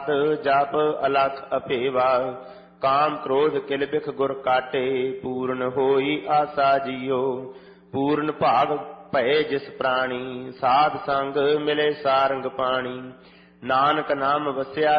जप अलख अपेवा। काम क्रोध किल बिख गुर काटे, पूर्ण होई आसा जियो। पूर्ण भाग भये जिस प्राणी, साध संग मिले सारंग पाणी। नानक नाम वस्या